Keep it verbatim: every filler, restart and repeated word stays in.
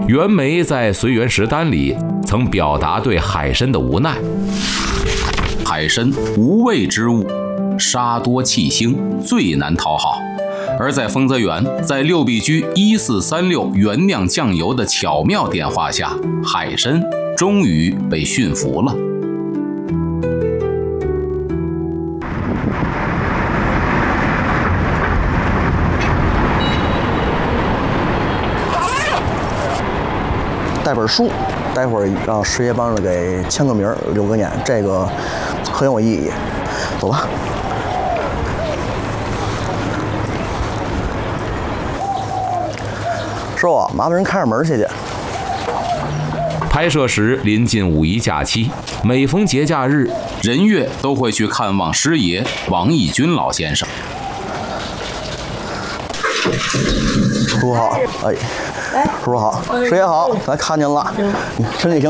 袁枚在《随园食单》里曾表达对海参的无奈：海参无味之物，沙多气腥，最难讨好。而在丰泽园，在六必居一四三六原酿酱油的巧妙点化下，海参终于被驯服了。 带本书，待会儿让师爷帮着给签个名儿，留个念，这个很有意义。走吧。师傅，麻烦人开着门去去。 拍摄时临近五一假期，每逢节假日，人月都会去看望师爷王义军老先生。 师傅好，哎，师傅好，师爷好，咱看见了，身体挺。